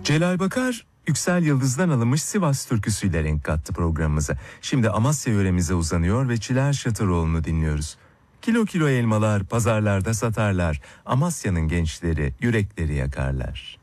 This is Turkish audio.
Celal Bakar, Yüksel Yıldız'dan alınmış Sivas türküsüyle renk kattı programımıza. Şimdi Amasya yöremize uzanıyor ve Çiler Şatıroğlu'nu dinliyoruz. Kilo kilo elmalar pazarlarda satarlar. Amasya'nın gençleri yürekleri yakarlar.